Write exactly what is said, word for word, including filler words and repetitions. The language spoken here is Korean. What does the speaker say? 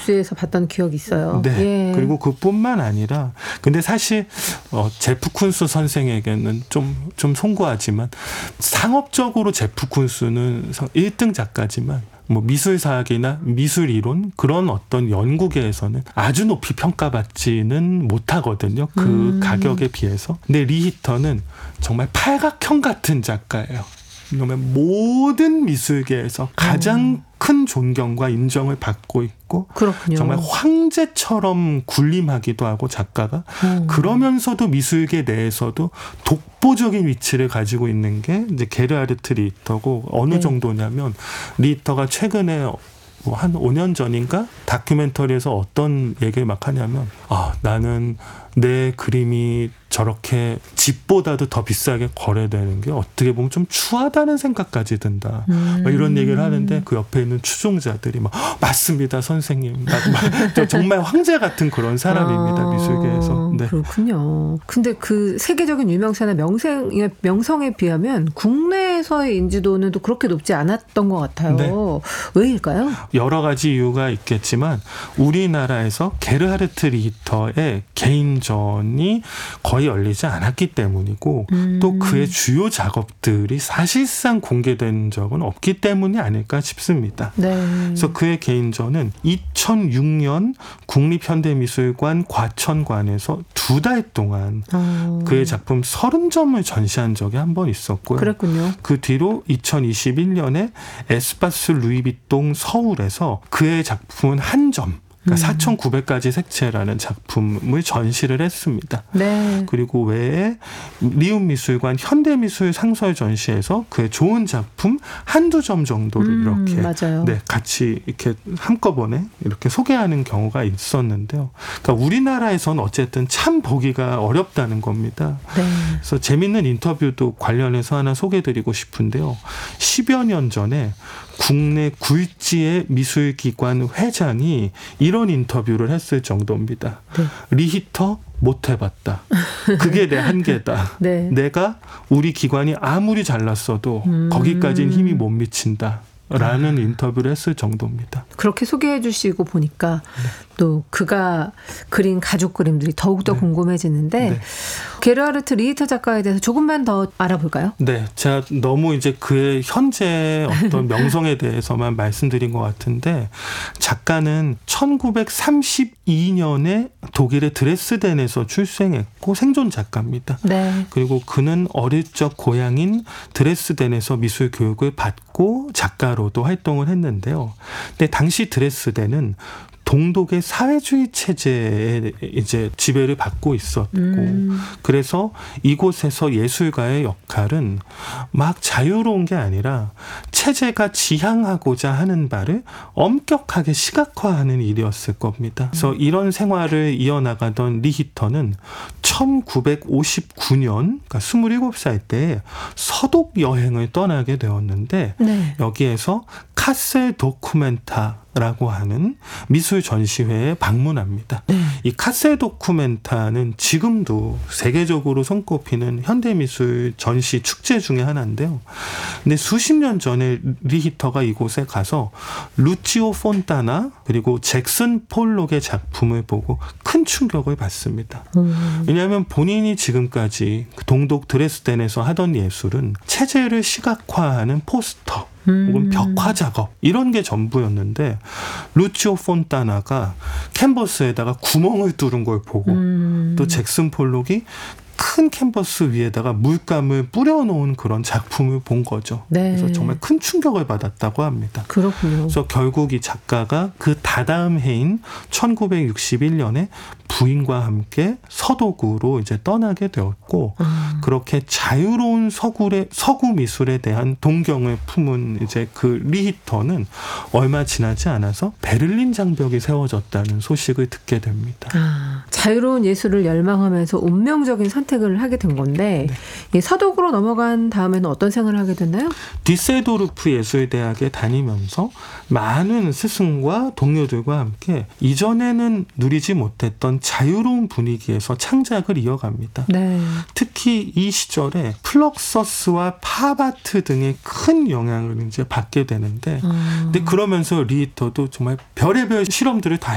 뉴스에서 봤던 기억이 있어요. 네. 예. 그리고 그뿐만 아니라 근데 사실 어, 제프 쿤스 선생에게는 좀, 좀 송구하지만 상업적으로 제프 쿤스는 일 등 작가지만 뭐 미술사학이나 미술이론 그런 어떤 연구계에서는 아주 높이 평가받지는 못하거든요. 그 음. 가격에 비해서. 근데 리히터는 정말 팔각형 같은 작가예요. 그러면 모든 미술계에서 가장 어. 큰 존경과 인정을 받고 있고 그렇군요. 정말 황제처럼 군림하기도 하고 작가가 음. 그러면서도 미술계 내에서도 독보적인 위치를 가지고 있는 게 이제 게르하르트 리히터고 어느 네. 정도냐면 리히터가 최근에 뭐 한 오 년 전인가 다큐멘터리에서 어떤 얘기를 막 하냐면 아 나는 내 그림이 저렇게 집보다도 더 비싸게 거래되는 게 어떻게 보면 좀 추하다는 생각까지 든다. 음. 막 이런 얘기를 하는데 그 옆에 있는 추종자들이 막 맞습니다 선생님. 막 정말 황제 같은 그런 사람입니다. 아, 미술계에서. 네. 그렇군요. 근데 그 세계적인 유명세나 명성, 명성에 비하면 국내에서의 인지도는 또 그렇게 높지 않았던 것 같아요. 네. 왜일까요? 여러 가지 이유가 있겠지만 우리나라에서 게르하르트 리히터의 개인전이 거의 열리지 않았기 때문이고 음. 또 그의 주요 작업들이 사실상 공개된 적은 없기 때문이 아닐까 싶습니다. 네. 그래서 그의 개인전은 이천육 년 국립현대미술관 과천관에서 두 달 동안 어. 그의 작품 서른 점을 전시한 적이 한 번 있었고요. 그랬군요. 그 뒤로 이천이십일 년에 에스파스 루이비통 서울에서 그의 작품은 한 점 그러니까 사천구백 가지 색채라는 작품을 전시를 했습니다. 네. 그리고 외에 리움미술관 현대미술 상설 전시에서 그의 좋은 작품 한두 점 정도를 음, 이렇게 맞아요. 네, 같이 이렇게 한꺼번에 이렇게 소개하는 경우가 있었는데요. 그러니까 우리나라에서는 어쨌든 참 보기가 어렵다는 겁니다. 네. 그래서 재밌는 인터뷰도 관련해서 하나 소개해드리고 싶은데요. 십여 년 전에 국내 굴지의 미술기관 회장이 이런 인터뷰를 했을 정도입니다. 네. 리히터 못 해봤다. 그게 내 한계다. 네. 내가 우리 기관이 아무리 잘났어도 음. 거기까지는 힘이 못 미친다. 라는 아. 인터뷰를 했을 정도입니다. 그렇게 소개해 주시고 보니까 네. 또 그가 그린 가족 그림들이 더욱더 네. 궁금해지는데 네. 게르하르트 리히터 작가에 대해서 조금만 더 알아볼까요? 네. 제가 너무 이제 그의 현재 어떤 명성에 대해서만 말씀드린 것 같은데 작가는 천구백삼십이 년에 독일의 드레스덴에서 출생했고 생존 작가입니다. 네. 그리고 그는 어릴 적 고향인 드레스덴에서 미술 교육을 받고 작가로도 활동을 했는데요. 근데 당시 드레스덴은 동독의 사회주의 체제에 이제 지배를 받고 있었고, 음. 그래서 이곳에서 예술가의 역할은 막 자유로운 게 아니라 체제가 지향하고자 하는 바를 엄격하게 시각화하는 일이었을 겁니다. 그래서 이런 생활을 이어나가던 리히터는 천구백오십구 년, 그러니까 스물일곱 살 때에 서독 여행을 떠나게 되었는데, 네. 여기에서 카셀 도쿠멘타 라고 하는 미술 전시회에 방문합니다. 네. 이 카셀 도쿠멘타는 지금도 세계적으로 손꼽히는 현대미술 전시 축제 중에 하나인데요. 근데 수십 년 전에 리히터가 이곳에 가서 루치오 폰타나 그리고 잭슨 폴록의 작품을 보고 큰 충격을 받습니다. 음. 왜냐하면 본인이 지금까지 동독 드레스덴에서 하던 예술은 체제를 시각화하는 포스터 혹은 벽화 작업 이런 게 전부였는데 루치오 폰타나가 캔버스에다가 구멍을 뚫은 걸 보고 음. 또 잭슨 폴록이 큰 캔버스 위에다가 물감을 뿌려놓은 그런 작품을 본 거죠. 네. 그래서 정말 큰 충격을 받았다고 합니다. 그렇군요. 그래서 결국 이 작가가 그 다다음 해인 천구백육십일 년에 부인과 함께 서독으로 이제 떠나게 되었고 음. 그렇게 자유로운 서구의 서구 미술에 대한 동경을 품은 이제 그 리히터는 얼마 지나지 않아서 베를린 장벽이 세워졌다는 소식을 듣게 됩니다. 아, 자유로운 예술을 열망하면서 운명적인 선택을 하게 된 건데 네. 서독으로 넘어간 다음에는 어떤 생활을 하게 됐나요? 디셀도르프 예술대학에 다니면서 많은 스승과 동료들과 함께 이전에는 누리지 못했던 자유로운 분위기에서 창작을 이어갑니다. 네. 특히 이 시절에 플럭서스와 팝아트 등의 큰 영향을 이제 받게 되는데, 음. 근데 그러면서 리히터도 정말 별의별 실험들을 다